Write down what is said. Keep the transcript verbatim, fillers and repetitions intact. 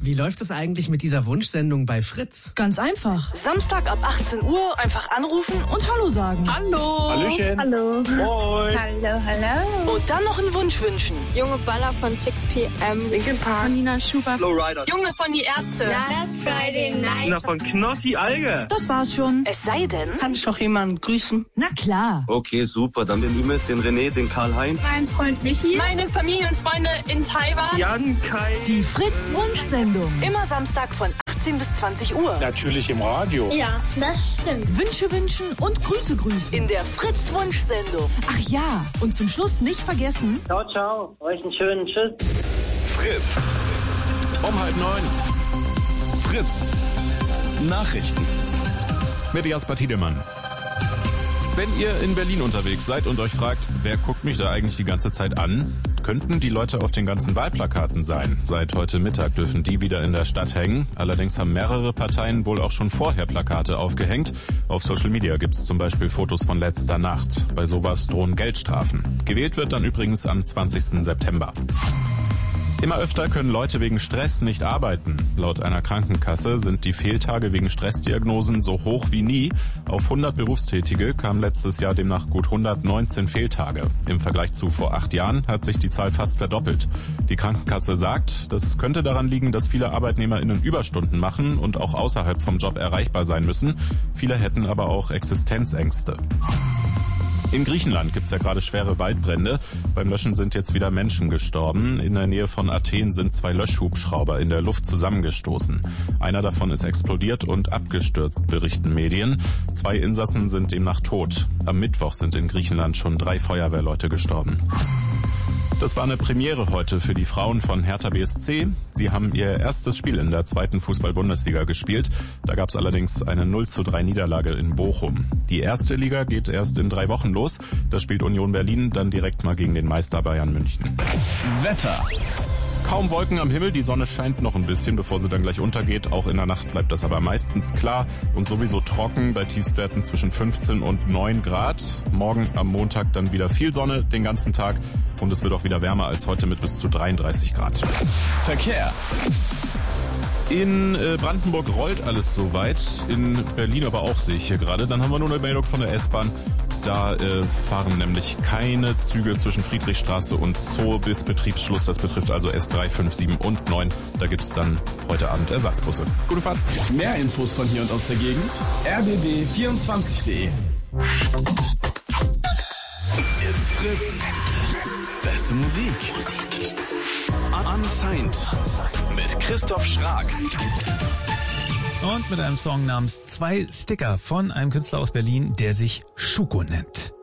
Wie läuft es eigentlich mit dieser Wunschsendung bei Fritz? Ganz einfach. Samstag ab achtzehn Uhr einfach anrufen und Hallo sagen. Hallo. Hallöchen. Hallo. Moin. Hallo, hallo. Und dann noch einen Wunsch wünschen. Junge Baller von six P M. Linkin Park. Nina Schubert. Flowrider. Junge von die Ärzte. Last Friday Night. Na, von Knossi Alge. Das war's schon. Es sei denn... Kann ich noch jemanden grüßen? Na klar. Okay, super. Dann den Ümit, den René, den Karl-Heinz. Mein Freund Michi. Meine Familienfreunde in Taiwan. Jan, Kai. Die Fritz-Wunschsendung. Immer Samstag von achtzehn bis zwanzig Uhr. Natürlich im Radio. Ja, das stimmt. Wünsche wünschen und Grüße grüßen. In der Fritz-Wunschsendung. Ach ja, und zum Schluss nicht vergessen... Ciao, ciao. Euch einen schönen Tschüss. Fritz. Um halb neun. Fritz. Nachrichten. Mit Jasper Tiedemann. Wenn ihr in Berlin unterwegs seid und euch fragt, wer guckt mich da eigentlich die ganze Zeit an, könnten die Leute auf den ganzen Wahlplakaten sein. Seit heute Mittag dürfen die wieder in der Stadt hängen. Allerdings haben mehrere Parteien wohl auch schon vorher Plakate aufgehängt. Auf Social Media gibt es zum Beispiel Fotos von letzter Nacht. Bei sowas drohen Geldstrafen. Gewählt wird dann übrigens am zwanzigsten September. Immer öfter können Leute wegen Stress nicht arbeiten. Laut einer Krankenkasse sind die Fehltage wegen Stressdiagnosen so hoch wie nie. Auf hundert Berufstätige kamen letztes Jahr demnach gut hundertneunzehn Fehltage. Im Vergleich zu vor acht Jahren hat sich die Zahl fast verdoppelt. Die Krankenkasse sagt, das könnte daran liegen, dass viele ArbeitnehmerInnen Überstunden machen und auch außerhalb vom Job erreichbar sein müssen. Viele hätten aber auch Existenzängste. In Griechenland gibt's ja gerade schwere Waldbrände. Beim Löschen sind jetzt wieder Menschen gestorben. In der Nähe von Athen sind zwei Löschhubschrauber in der Luft zusammengestoßen. Einer davon ist explodiert und abgestürzt, berichten Medien. Zwei Insassen sind demnach tot. Am Mittwoch sind in Griechenland schon drei Feuerwehrleute gestorben. Das war eine Premiere heute für die Frauen von Hertha B S C. Sie haben ihr erstes Spiel in der zweiten Fußball-Bundesliga gespielt. Da gab es allerdings eine null zu drei Niederlage in Bochum. Die erste Liga geht erst in drei Wochen los. Da spielt Union Berlin dann direkt mal gegen den Meister Bayern München. Wetter. Kaum Wolken am Himmel, die Sonne scheint noch ein bisschen, bevor sie dann gleich untergeht. Auch in der Nacht bleibt das aber meistens klar und sowieso trocken bei Tiefstwerten zwischen fünfzehn und neun Grad. Morgen am Montag dann wieder viel Sonne den ganzen Tag und es wird auch wieder wärmer als heute mit bis zu dreiunddreißig Grad. Verkehr. In äh, Brandenburg rollt alles soweit, in Berlin aber auch, sehe ich hier gerade. Dann haben wir nur eine Meldung von der S-Bahn. Da äh, fahren nämlich keine Züge zwischen Friedrichstraße und Zoo bis Betriebsschluss. Das betrifft also S drei, fünf, sieben und neun. Da gibt's dann heute Abend Ersatzbusse. Gute Fahrt. Mehr Infos von hier und aus der Gegend. r b b vierundzwanzig punkt de. It's Fritz. Beste Musik. Unsigned. Mit Christoph Schrag. Und mit einem Song namens Zwei Sticker von einem Künstler aus Berlin, der sich Schuko nennt.